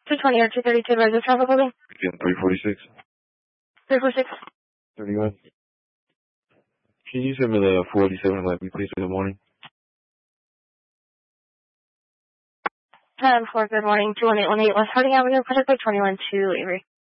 220 or 232 advisor traffic holding. Again, 346. 346. 31. Can you send me the 487 let me please in the morning? 10-4, good morning. 21818 West Harding Avenue, Project by 21 to Avery.